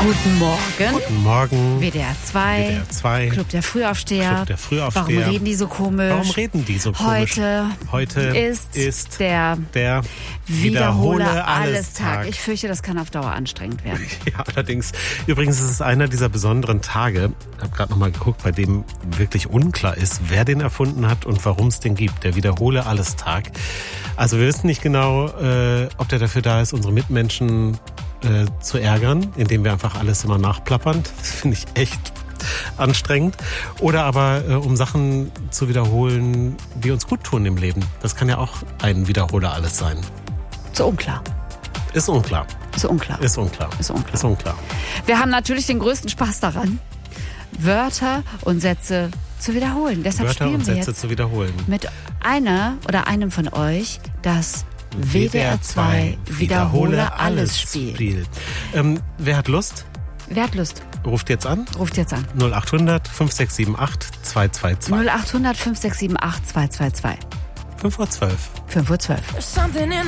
Guten Morgen. Guten Morgen. WDR 2. Club der Frühaufsteher. Warum reden die so komisch? Heute ist der Wiederhole alles Tag. Ich fürchte, das kann auf Dauer anstrengend werden. Ja, allerdings. Übrigens ist es einer dieser besonderen Tage, ich habe gerade nochmal geguckt, bei dem wirklich unklar ist, wer den erfunden hat und warum es den gibt. Der Wiederhole alles Tag. Also wir wissen nicht genau, ob der dafür da ist, unsere Mitmenschen zu ärgern, indem wir einfach alles immer nachplappern. Das finde ich echt anstrengend. Oder aber um Sachen zu wiederholen, die uns gut tun im Leben. Das kann ja auch ein Wiederholer alles sein. So unklar. Ist unklar. Wir haben natürlich den größten Spaß daran, Wörter und Sätze zu wiederholen. Deshalb spielen wir jetzt mit einer oder einem von euch das WDR 2 Wiederhole alles Spiel. Wer hat Lust? Ruft jetzt an. 0800 5678 222. 0800 5678 222. 5:12 Uhr. 5:12 Uhr.